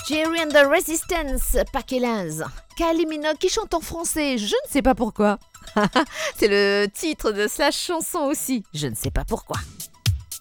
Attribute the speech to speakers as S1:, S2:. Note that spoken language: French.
S1: Jerry and the Resistance, Paquelins. Kylie Minogue qui chante en français, je ne sais pas pourquoi. C'est le titre de sa chanson aussi, je ne sais pas pourquoi.